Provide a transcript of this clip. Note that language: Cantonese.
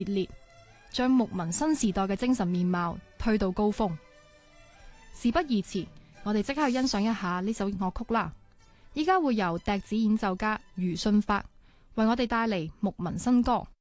烈，將牧民新時代嘅精神面貌推到高峰。事不宜遲，我哋即刻去欣賞一下呢首樂曲啦！依家會由笛子演奏家余信發為我哋帶嚟牧民新歌。